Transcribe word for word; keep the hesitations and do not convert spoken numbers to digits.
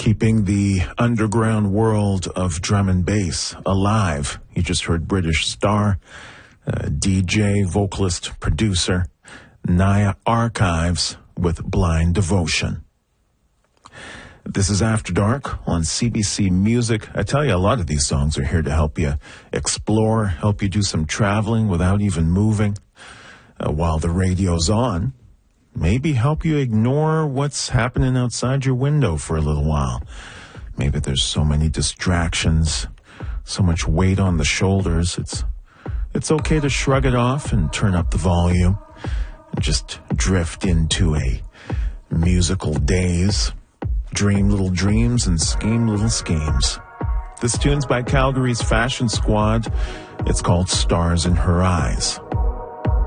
keeping the underground world of drum and bass alive. You just heard British star, uh, D J, vocalist, producer, Naya Archives with Blind Devotion. This is After Dark on C B C Music. I tell you, a lot of these songs are here to help you explore, help you do some traveling without even moving uh, while the radio's on. Maybe help you ignore what's happening outside your window for a little while. Maybe there's so many distractions, so much weight on the shoulders. It's it's okay to shrug it off and turn up the volume and just drift into a musical daze. Dream little dreams and scheme little schemes. This tune's by Calgary's Fashion Squad. It's called Stars in Her Eyes.